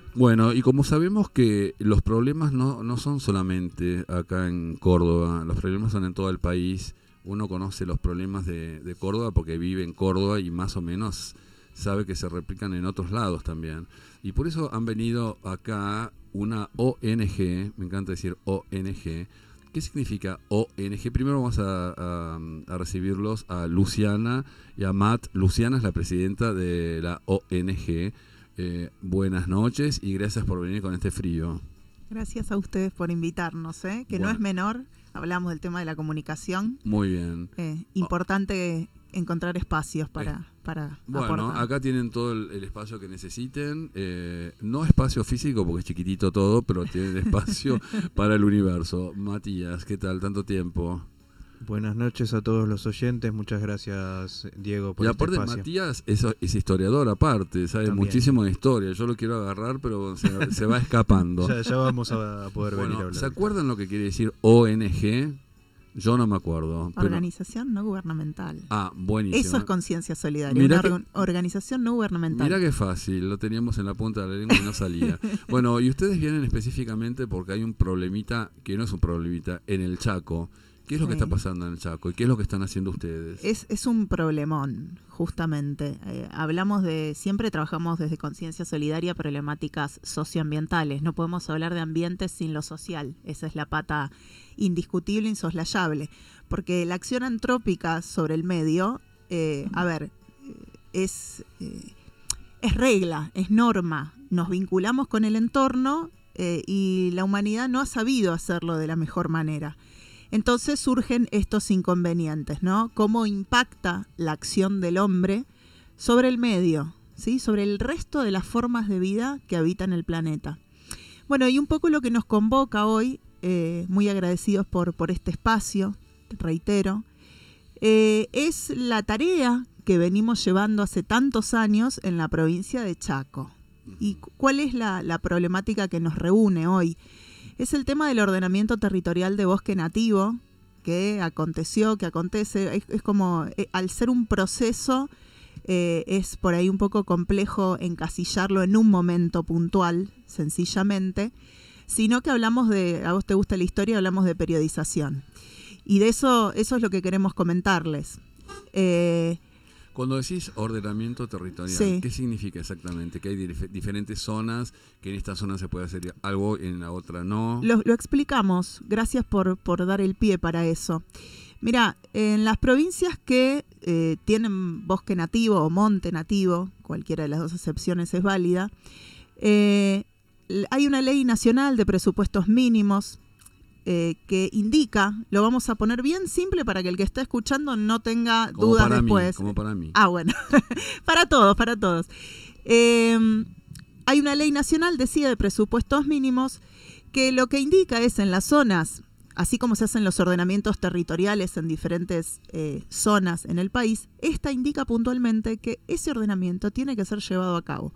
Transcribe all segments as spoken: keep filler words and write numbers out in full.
Bueno, y como sabemos que los problemas no, no son solamente acá en Córdoba, los problemas son en todo el país. Uno conoce los problemas de, de Córdoba porque vive en Córdoba y más o menos sabe que se replican en otros lados también. Y por eso han venido acá una O N G, me encanta decir O N G. ¿Qué significa O N G? Primero vamos a, a, a recibirlos a Luciana y a Matt. Luciana es la presidenta de la O N G. Eh, buenas noches y gracias por venir con este frío. Gracias a ustedes por invitarnos, ¿eh? que Bueno. no es menor. Hablamos del tema de la comunicación. Muy bien. Eh, importante oh. encontrar espacios para, eh. para bueno, aportar. Acá tienen todo el, el espacio que necesiten. Eh, no espacio físico porque es chiquitito todo, pero tienen espacio para el universo. Matías, ¿qué tal? Tanto tiempo. Buenas noches a todos los oyentes, muchas gracias Diego por y este aparte espacio. Matías es, es historiador aparte, sabe También. muchísimo de historia, yo lo quiero agarrar pero se, se va escapando. ya, ya vamos a poder bueno, venir a hablar. ¿Se acuerdan lo que quiere decir O N G? Yo no me acuerdo. Organización pero... no gubernamental. Ah, buenísimo. Eso es Conciencia Solidaria, Mirá una que... organización no gubernamental. Mira qué fácil, lo teníamos en la punta de la lengua y no salía. Bueno, y ustedes vienen específicamente porque hay un problemita, que no es un problemita, en el Chaco. ¿Qué es lo sí. que está pasando en el Chaco y qué es lo que están haciendo ustedes? Es, es un problemón, justamente. Eh, hablamos de, siempre trabajamos desde Conciencia Solidaria, problemáticas socioambientales. No podemos hablar de ambiente sin lo social. Esa es la pata indiscutible, insoslayable. Porque la acción antrópica sobre el medio, eh, a ver, es, eh, es regla, es norma. Nos vinculamos con el entorno eh, y la humanidad no ha sabido hacerlo de la mejor manera. Entonces surgen estos inconvenientes, ¿no? Cómo impacta la acción del hombre sobre el medio, ¿sí? Sobre el resto de las formas de vida que habitan el planeta. Bueno, y un poco lo que nos convoca hoy, eh, muy agradecidos por, por este espacio, reitero, eh, es la tarea que venimos llevando hace tantos años en la provincia de Chaco. ¿Y cuál es la, la problemática que nos reúne hoy? Es el tema del ordenamiento territorial de bosque nativo que aconteció, que acontece. Es, es como, eh, al ser un proceso, eh, es por ahí un poco complejo encasillarlo en un momento puntual, sencillamente, sino que hablamos de, a vos te gusta la historia, hablamos de periodización. Y de eso, eso es lo que queremos comentarles. Eh, Cuando decís ordenamiento territorial, sí. ¿qué significa exactamente? Que hay dif- diferentes zonas, que en esta zona se puede hacer algo, en la otra no. Lo, lo explicamos, gracias por, por dar el pie para eso. Mira, en las provincias que eh, tienen bosque nativo o monte nativo, cualquiera de las dos excepciones es válida, eh, hay una ley nacional de presupuestos mínimos, Eh, que indica, lo vamos a poner bien simple para que el que está escuchando no tenga como dudas para después. Mí, como para mí. Ah, bueno, para todos, para todos. Eh, hay una ley nacional, decía, de presupuestos mínimos, que lo que indica es en las zonas, así como se hacen los ordenamientos territoriales en diferentes eh, zonas en el país, esta indica puntualmente que ese ordenamiento tiene que ser llevado a cabo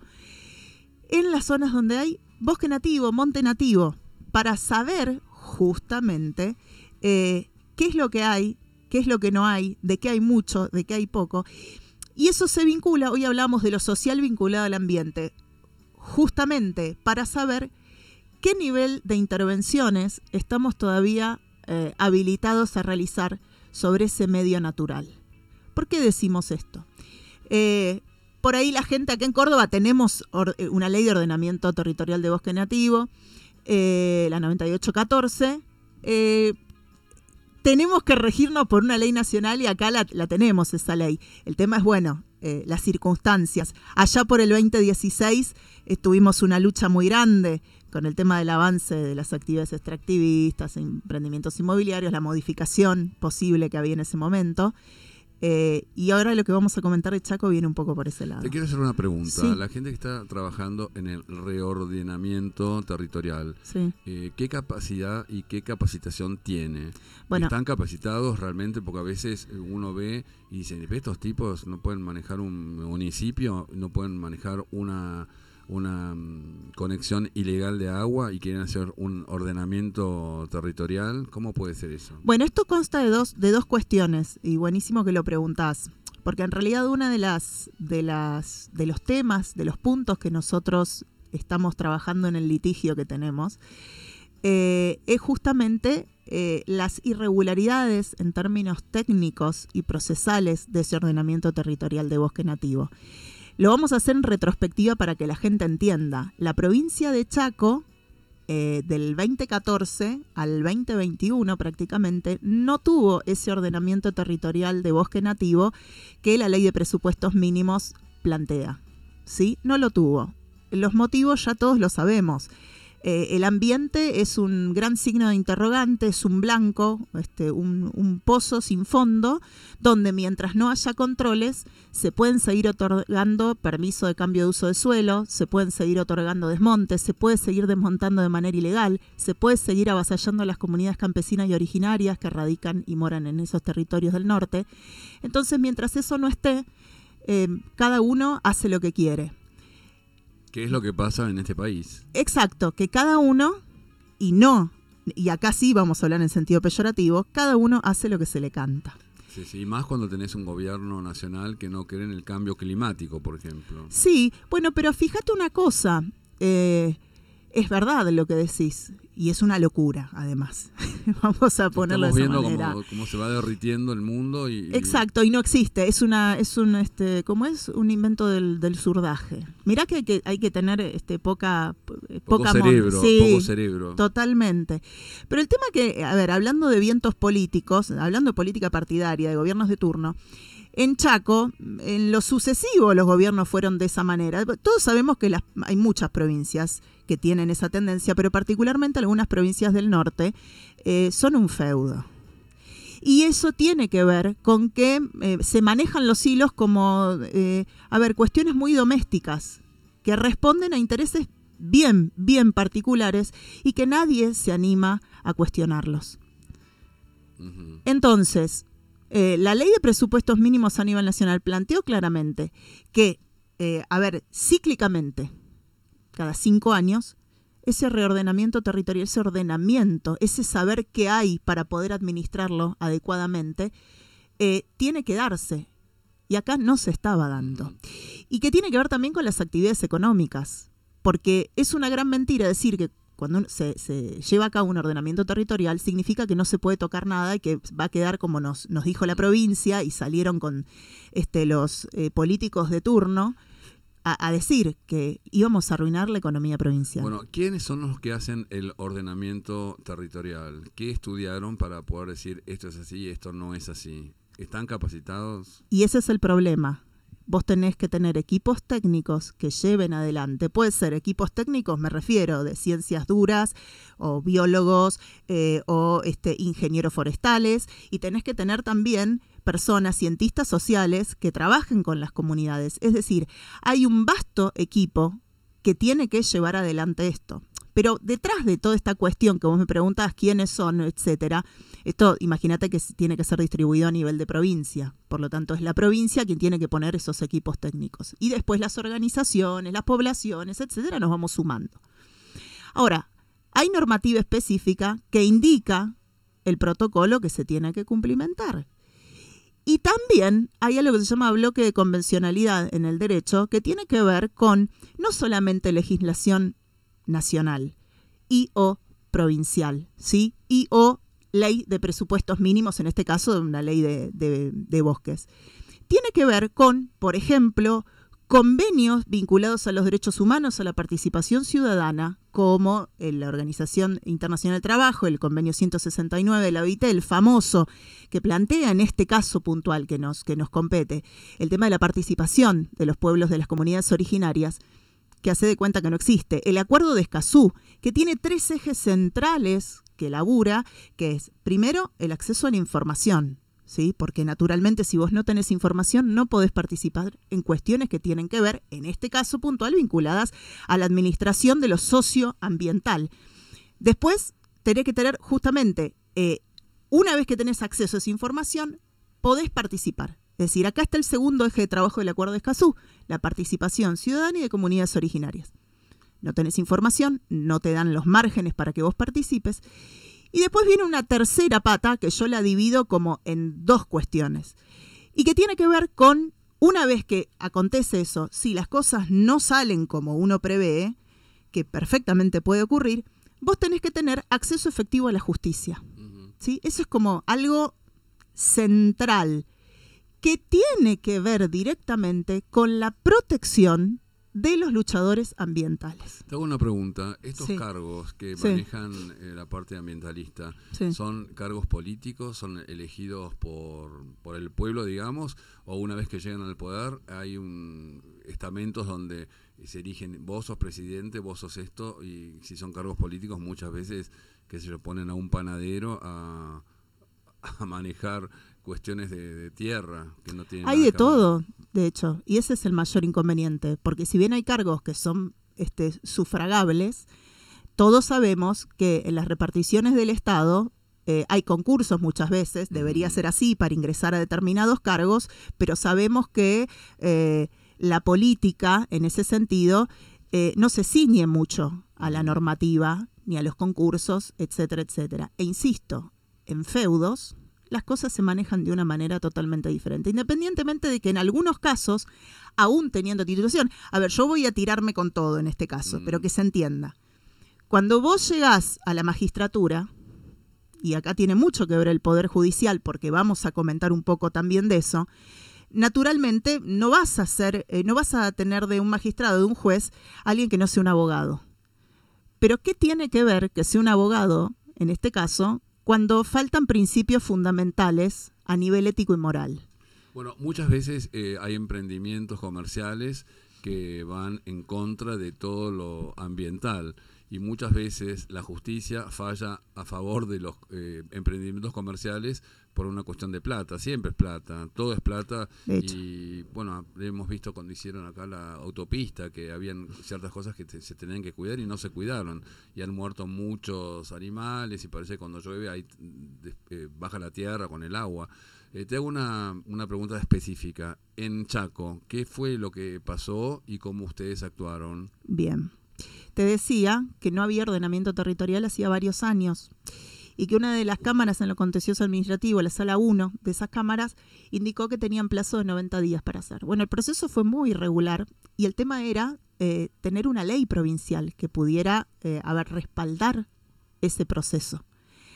en las zonas donde hay bosque nativo, monte nativo, para saber justamente eh, qué es lo que hay, qué es lo que no hay, de qué hay mucho, de qué hay poco. Y eso se vincula, hoy hablamos de lo social vinculado al ambiente, justamente para saber qué nivel de intervenciones estamos todavía eh, habilitados a realizar sobre ese medio natural. ¿Por qué decimos esto? Eh, por ahí la gente, acá en Córdoba tenemos or- una ley de ordenamiento territorial de bosque nativo, Eh, la noventa y ocho catorce, eh, tenemos que regirnos por una ley nacional y acá la, la tenemos esa ley. El tema es, bueno, eh, las circunstancias. Allá por el veinte dieciséis eh, tuvimos una lucha muy grande con el tema del avance de las actividades extractivistas, emprendimientos inmobiliarios, la modificación posible que había en ese momento. Eh, y ahora lo que vamos a comentar de Chaco viene un poco por ese lado. Te quiero hacer una pregunta. Sí. La gente que está trabajando en el reordenamiento territorial, sí. eh, ¿qué capacidad y qué capacitación tiene? Bueno, ¿Están capacitados realmente? Porque a veces uno ve y dice, estos tipos no pueden manejar un municipio, no pueden manejar una... una um, conexión ilegal de agua y quieren hacer un ordenamiento territorial. ¿Cómo puede ser eso? Bueno, esto consta de dos, de dos cuestiones, y buenísimo que lo preguntás, porque en realidad una de las, de las, de los temas, de los puntos que nosotros estamos trabajando en el litigio que tenemos, eh, es justamente eh, las irregularidades en términos técnicos y procesales de ese ordenamiento territorial de bosque nativo. Lo vamos a hacer en retrospectiva para que la gente entienda. La provincia de Chaco, eh, del veinte catorce al veinte veintiuno prácticamente, no tuvo ese ordenamiento territorial de bosque nativo que la ley de presupuestos mínimos plantea. ¿Sí? No lo tuvo. Los motivos ya todos lo sabemos. Eh, el ambiente es un gran signo de interrogante, es un blanco, este, un, un pozo sin fondo, donde mientras no haya controles, se pueden seguir otorgando permiso de cambio de uso de suelo, se pueden seguir otorgando desmontes, se puede seguir desmontando de manera ilegal, se puede seguir avasallando a las comunidades campesinas y originarias que radican y moran en esos territorios del norte. Entonces, mientras eso no esté, eh, cada uno hace lo que quiere. ¿Qué es lo que pasa en este país? Exacto, que cada uno, y no, y acá sí vamos a hablar en sentido peyorativo, cada uno hace lo que se le canta. Sí, sí, y más cuando tenés un gobierno nacional que no cree en el cambio climático, por ejemplo. Sí, bueno, pero fíjate una cosa, eh, es verdad lo que decís, y es una locura, además. Vamos a ponerlo Estamos de esa viendo manera. Cómo, cómo se va derritiendo el mundo y, y... Exacto, y no existe, es una, es un, este, ¿cómo es? Un invento del, del surdaje. Mirá que hay que, hay que tener este poca, poco poca cerebro, sí, poco cerebro. Totalmente. Pero el tema que, a ver, hablando de vientos políticos, hablando de política partidaria, de gobiernos de turno, en Chaco, en lo sucesivo, los gobiernos fueron de esa manera. Todos sabemos que las, hay muchas provincias que tienen esa tendencia, pero particularmente algunas provincias del norte eh, son un feudo. Y eso tiene que ver con que eh, se manejan los hilos como, eh, a ver, cuestiones muy domésticas, que responden a intereses bien, bien particulares y que nadie se anima a cuestionarlos. Uh-huh. Entonces, Eh, la ley de presupuestos mínimos a nivel nacional planteó claramente que, eh, a ver, cíclicamente, cada cinco años, ese reordenamiento territorial, ese ordenamiento, ese saber qué hay para poder administrarlo adecuadamente, eh, tiene que darse. Y acá no se estaba dando. Y que tiene que ver también con las actividades económicas, porque es una gran mentira decir que cuando se, se lleva a cabo un ordenamiento territorial, significa que no se puede tocar nada y que va a quedar como nos, nos dijo la provincia y salieron con este, los eh, políticos de turno a, a decir que íbamos a arruinar la economía provincial. Bueno, ¿quiénes son los que hacen el ordenamiento territorial? ¿Qué estudiaron para poder decir esto es así y esto no es así? ¿Están capacitados? Y ese es el problema. Vos tenés que tener equipos técnicos que lleven adelante. Puede ser equipos técnicos, me refiero, de ciencias duras, o biólogos, eh, o este, ingenieros forestales, y tenés que tener también personas, cientistas sociales, que trabajen con las comunidades. Es decir, hay un vasto equipo que tiene que llevar adelante esto. Pero detrás de toda esta cuestión que vos me preguntas quiénes son, etcétera, esto imagínate que tiene que ser distribuido a nivel de provincia. Por lo tanto, es la provincia quien tiene que poner esos equipos técnicos. Y después las organizaciones, las poblaciones, etcétera, nos vamos sumando. Ahora, hay normativa específica que indica el protocolo que se tiene que cumplimentar. Y también hay algo que se llama bloque de convencionalidad en el derecho que tiene que ver con no solamente legislación nacional y o provincial, ¿sí? Y o ley de presupuestos mínimos, en este caso una ley de, de, de bosques. Tiene que ver con, por ejemplo, convenios vinculados a los derechos humanos, a la participación ciudadana, como la Organización Internacional del Trabajo, el convenio ciento sesenta y nueve de la O I T, el famoso, que plantea en este caso puntual que nos, que nos compete, el tema de la participación de los pueblos de las comunidades originarias, que hace de cuenta que no existe. El Acuerdo de Escazú, que tiene tres ejes centrales que labura, que es, primero, el acceso a la información, ¿sí? Porque naturalmente si vos no tenés información no podés participar en cuestiones que tienen que ver, en este caso puntual, vinculadas a la administración de lo socioambiental. Después, tenés que tener justamente, eh, una vez que tenés acceso a esa información, podés participar. Es decir, acá está el segundo eje de trabajo del Acuerdo de Escazú, la participación ciudadana y de comunidades originarias. No tenés información, no te dan los márgenes para que vos participes. Y después viene una tercera pata que yo la divido como en dos cuestiones. Y que tiene que ver con, una vez que acontece eso, si las cosas no salen como uno prevé, que perfectamente puede ocurrir, vos tenés que tener acceso efectivo a la justicia. Ujú. ¿Sí? Eso es como algo central que tiene que ver directamente con la protección de los luchadores ambientales. Te hago una pregunta. ¿Estos Sí. cargos que Sí. manejan eh, la parte ambientalista Sí. son cargos políticos? ¿Son elegidos por, por el pueblo, digamos? ¿O una vez que llegan al poder hay un estamentos donde se eligen, vos sos presidente, vos sos esto? Y si son cargos políticos, muchas veces que se lo ponen a un panadero a, a manejar cuestiones de, de tierra que no tienen Hay nada de que ver. todo, de hecho, y ese es el mayor inconveniente, porque si bien hay cargos que son este, sufragables, todos sabemos que en las reparticiones del Estado eh, hay concursos muchas veces, debería Ujú. ser así para ingresar a determinados cargos, pero sabemos que eh, la política, en ese sentido, eh, no se ciñe mucho a la Ujú. normativa, ni a los concursos, etcétera, etcétera. E insisto, en feudos las cosas se manejan de una manera totalmente diferente, independientemente de que en algunos casos, aún teniendo titulación, a ver, yo voy a tirarme con todo en este caso, Mm. pero que se entienda. Cuando vos llegás a la magistratura, y acá tiene mucho que ver el Poder Judicial, porque vamos a comentar un poco también de eso, naturalmente no vas a ser, eh, no vas a tener de un magistrado, de un juez, alguien que no sea un abogado. Pero ¿qué tiene que ver que sea un abogado, en este caso, cuando faltan principios fundamentales a nivel ético y moral? Bueno, muchas veces eh, hay emprendimientos comerciales que van en contra de todo lo ambiental y muchas veces la justicia falla a favor de los eh, emprendimientos comerciales por una cuestión de plata. Siempre es plata, todo es plata. De hecho. Y bueno, hemos visto cuando hicieron acá la autopista que habían ciertas cosas que te- se tenían que cuidar y no se cuidaron y han muerto muchos animales y parece que cuando llueve hay, des- eh, baja la tierra con el agua. Eh, te hago una, una pregunta específica. En Chaco, ¿qué fue lo que pasó y cómo ustedes actuaron? Bien. Te decía que no había ordenamiento territorial hacía varios años y que una de las cámaras en lo contencioso administrativo, la sala uno de esas cámaras, indicó que tenían plazo de noventa días para hacer. Bueno, el proceso fue muy irregular y el tema era eh, tener una ley provincial que pudiera eh, a ver, respaldar ese proceso.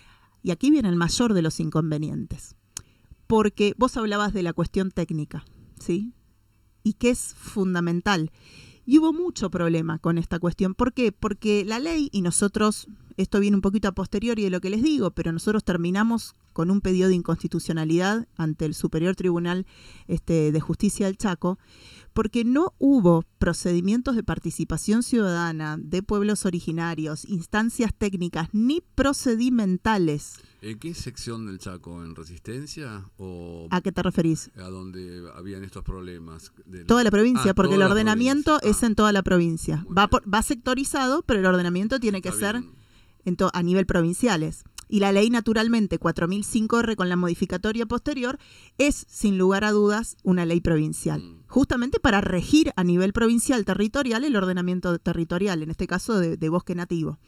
Y aquí viene el mayor de los inconvenientes, porque vos hablabas de la cuestión técnica, ¿sí? Y que es fundamental. Y hubo mucho problema con esta cuestión. ¿Por qué? Porque la ley, y nosotros, esto viene un poquito a posteriori de lo que les digo, pero nosotros terminamos con un pedido de inconstitucionalidad ante el Superior Tribunal este, de Justicia del Chaco, porque no hubo procedimientos de participación ciudadana de pueblos originarios, instancias técnicas ni procedimentales. ¿En qué sección del Chaco? ¿En Resistencia o ¿A qué te referís? a donde habían estos problemas? De Toda la provincia, Ah, porque toda el la ordenamiento provincia. es Ah, en toda la provincia. muy Va, bien. por- va sectorizado, pero el ordenamiento tiene que está ser bien. en to- a nivel provinciales. Y la ley, naturalmente, cuatro mil cinco R con la modificatoria posterior, es, sin lugar a dudas, una ley provincial. Mm. Justamente para regir a nivel provincial territorial el ordenamiento territorial, en este caso de, de bosque nativo.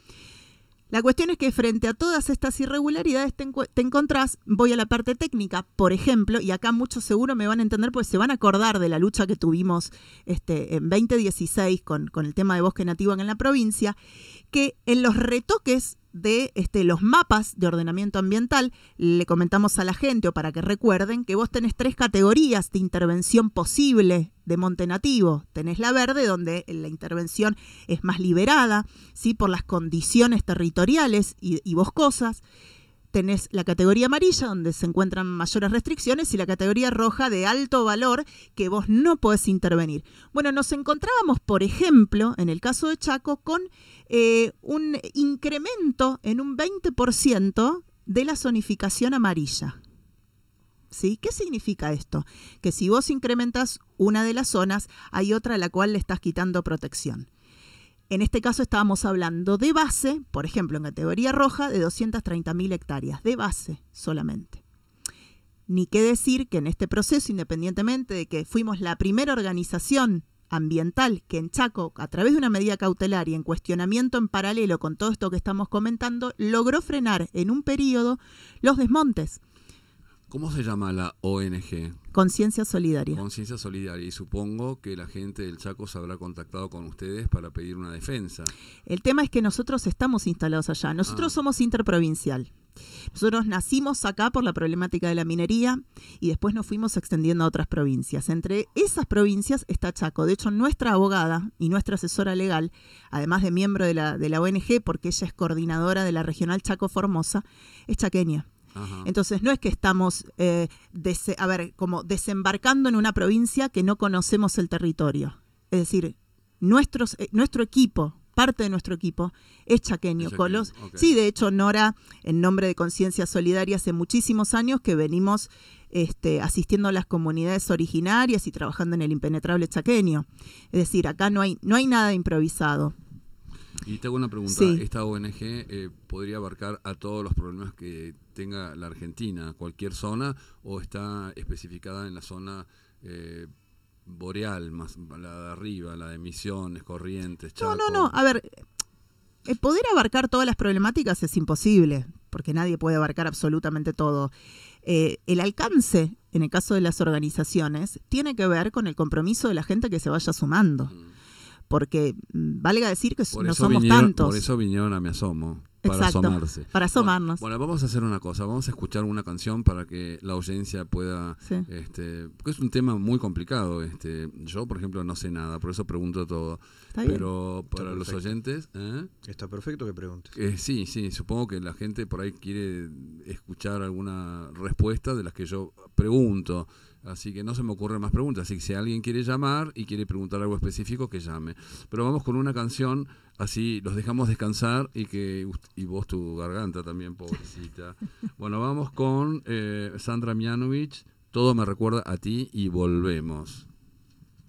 La cuestión es que frente a todas estas irregularidades te, encu- te encontrás, voy a la parte técnica, por ejemplo, y acá muchos seguro me van a entender porque se van a acordar de la lucha que tuvimos este, en veinte dieciséis con, con el tema de bosque nativo en la provincia, que en los retoques de este, los mapas de ordenamiento ambiental, le comentamos a la gente, o para que recuerden, que vos tenés tres categorías de intervención posible de monte nativo. Tenés la verde, donde la intervención es más liberada, ¿sí? Por las condiciones territoriales y, y boscosas. Tenés la categoría amarilla, donde se encuentran mayores restricciones, y la categoría roja de alto valor, que vos no podés intervenir. Bueno, nos encontrábamos, por ejemplo, en el caso de Chaco, con eh, un incremento en un veinte por ciento de la zonificación amarilla. ¿Sí? ¿Qué significa esto? Que si vos incrementas una de las zonas, hay otra a la cual le estás quitando protección. En este caso estábamos hablando de base, por ejemplo, en categoría roja, de doscientas treinta mil hectáreas, de base solamente. Ni qué decir que en este proceso, independientemente de que fuimos la primera organización ambiental que en Chaco, a través de una medida cautelar y en cuestionamiento en paralelo con todo esto que estamos comentando, logró frenar en un periodo los desmontes. ¿Cómo se llama la O N G? Conciencia Solidaria. Conciencia Solidaria. Y supongo que la gente del Chaco se habrá contactado con ustedes para pedir una defensa. El tema es que nosotros estamos instalados allá. Nosotros ah. somos interprovincial. Nosotros nacimos acá por la problemática de la minería y después nos fuimos extendiendo a otras provincias. Entre esas provincias está Chaco. De hecho, nuestra abogada y nuestra asesora legal, además de miembro de la, de la O N G, porque ella es coordinadora de la regional Chaco Formosa, es chaqueña. Ajá. Entonces no es que estamos eh, dese, a ver, como desembarcando en una provincia que no conocemos el territorio. Es decir, nuestros, eh, nuestro equipo, parte de nuestro equipo, es chaqueño. Es chaqueño. Los, okay. Sí, de hecho, Nora, en nombre de Conciencia Solidaria, hace muchísimos años que venimos este, asistiendo a las comunidades originarias y trabajando en el impenetrable chaqueño. Es decir, acá no hay, no hay nada improvisado. Y te hago una pregunta, sí. ¿Esta O N G eh, podría abarcar a todos los problemas que tenga la Argentina, cualquier zona, o está especificada en la zona eh, boreal, más la de arriba, la de Misiones, Corrientes, Chaco? No, no, no, a ver, el poder abarcar todas las problemáticas es imposible, porque nadie puede abarcar absolutamente todo. Eh, el alcance, en el caso de las organizaciones, tiene que ver con el compromiso de la gente que se vaya sumando. Mm. Porque valga decir que por no somos vinieron, tantos. Por eso vinieron a Mi Asomo, para Exacto, asomarse. Para asomarnos. Bueno, bueno, vamos a hacer una cosa, vamos a escuchar una canción para que la audiencia pueda, sí. este, porque es un tema muy complicado. Este, yo, por ejemplo, no sé nada, por eso pregunto todo. Está Pero bien. para los oyentes... ¿eh? Está perfecto que preguntes. Eh, sí, sí, supongo que la gente por ahí quiere escuchar alguna respuesta de las que yo pregunto. Así que no se me ocurren más preguntas. Así que si alguien quiere llamar y quiere preguntar algo específico, que llame. Pero vamos con una canción, así los dejamos descansar y que y vos tu garganta también, pobrecita. Bueno, vamos con eh, Sandra Mianovich, Todo me recuerda a ti, y volvemos.